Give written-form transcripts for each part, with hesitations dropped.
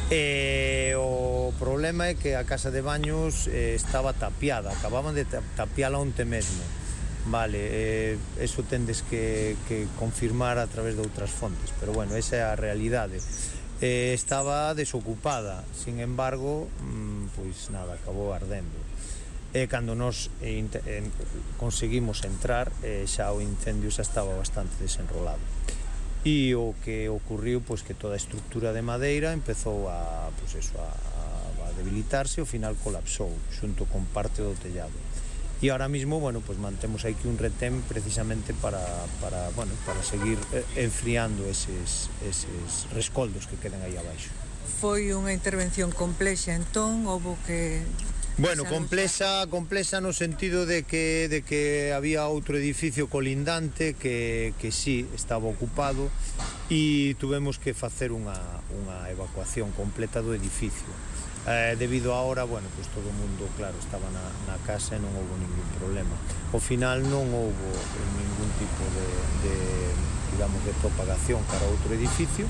O problema é que a casa de baños estaba tapiada, acababan de tapiala onte mesmo. Vale, eso tendes que confirmar a través de outras fontes, pero bueno, esa é a realidade. Estaba desocupada, sin embargo, pois nada, acabou ardendo. Cando nos conseguimos entrar, xa o incendio xa estaba bastante desenrolado. E o que ocurriu, pois que toda a estructura de madeira empezou a debilitarse e ao final colapsou xunto con parte do tellado. E ahora mismo, bueno, pues mantemos aquí un retén precisamente para seguir enfriando eses rescoldos que queden aí abaixo. Foi unha intervención complexa, entón, houbo que... Bueno, complexa no sentido de que había outro edificio colindante que sí estaba ocupado e tuvemos que facer unha evacuación completa do edificio. Debido a hora, bueno, pues todo o mundo, claro, estaba na casa e non houve ningún problema. Ao final non houve ningún tipo de propagación cara a outro edificio.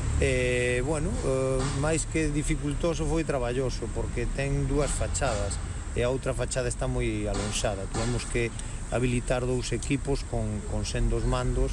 Máis que dificultoso foi traballoso porque ten dúas fachadas e a outra fachada está moi alonxada. Tuvemos que habilitar dous equipos con sendos mandos.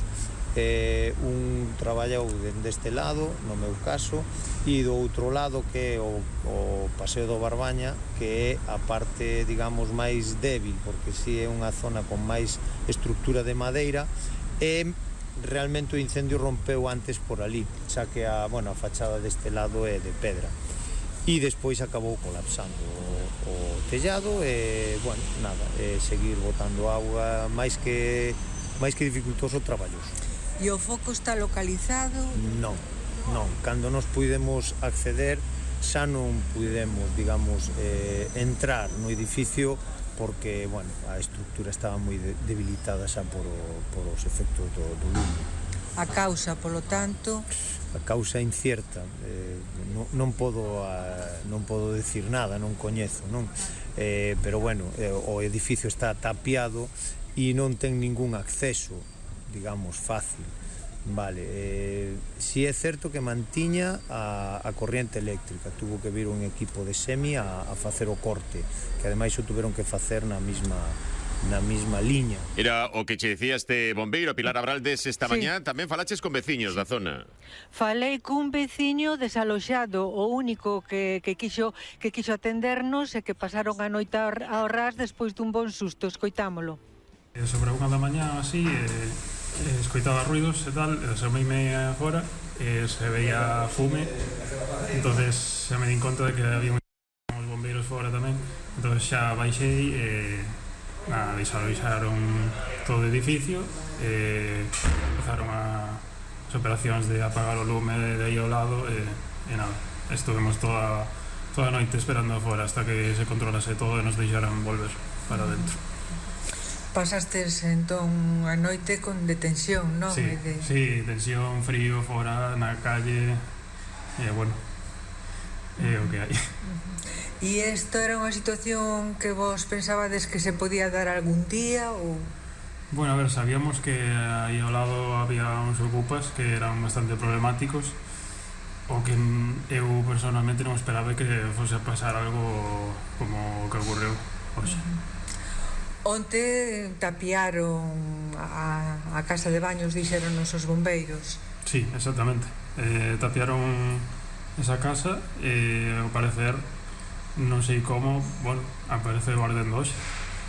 Un traballou deste lado, no meu caso, e do outro lado que é o Paseo do Barbaña, que é a parte, digamos, máis débil, porque si é unha zona con máis estructura de madeira e realmente o incendio rompeu antes por ali, xa que a fachada deste lado é de pedra e despois acabou colapsando o tellado e, seguir botando auga máis que dificultoso, traballoso. E o foco está localizado? Non, cando nos puidemos acceder xa non puidemos, digamos, entrar no edificio porque, a estructura estaba moi debilitada xa por os efectos do lume. A causa, polo tanto? A causa incierta, non podo decir nada, non coñezo, non? Pero, o edificio está tapiado e non ten ningún acceso, digamos, fácil. Vale, si é certo que mantiña a corriente eléctrica, tuvo que vir un equipo de SEMI a facer o corte, que ademais o tuveron que facer na mesma liña. Era o que che dicía este bombeiro, Pilar Abraldes, esta mañá. Tamén falaches con veciños da zona. Falei cun veciño desaloxado, o único que quixo atendernos e que pasaron a noite ao ras despois dun bon susto. Escoitámolo. Sobre a 1 da mañá, así, escoitaba ruidos e tal, asomeime fora e se veía fume, entonces xa me din conta de que había uns bombeiros fora tamén, entonces xa baixei e desaloxaron todo o edificio e empezaron as operacións de apagar o lume de aí ao lado e nada, estuvemos toda a noite esperando fora hasta que se controlase todo e nos deixaran volver para dentro. Pasastes entón a noite con detensión, non? Sí, tensión, frío, fora, na calle, é o que hai. E isto era unha situación que vos pensabades que se podía dar algún día ou...? Bueno, a ver, sabíamos que aí ao lado había uns ocupas que eran bastante problemáticos, o que eu personalmente non esperaba que fose a pasar algo como o que ocorreu hoxe. Onte tapiaron a casa de baños, dixeron os bombeiros. Sí, exactamente. Tapiaron esa casa e, ao parecer, non sei como, apareceu ardendo hoxe.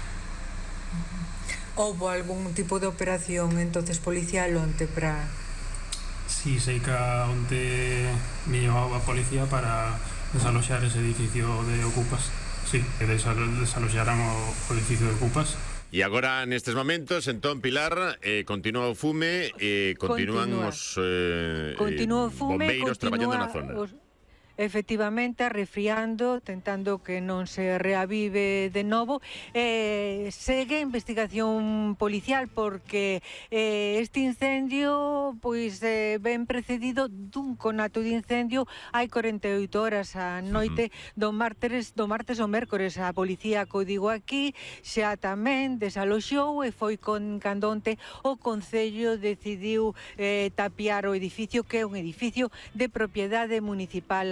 Houbo algún tipo de operación entonces policial onte para... Sí, sei que onte viñou a policía para desaloxar ese edificio de ocupas. Sí, que desaloxaran o edificio de ocupas. E agora, nestes momentos, entón, Pilar, continúa o fume e continúan os bombeiros traballando na zona. Efectivamente, arrefriando, tentando que non se reavive de novo. Segue a investigación policial porque este incendio ben precedido dun conato de incendio hai 48 horas a noite do martes ao mércores. A policía código aquí xa tamén desaloxou e foi cando onte o Concello decidiu tapiar o edificio, que é un edificio de propiedade municipal.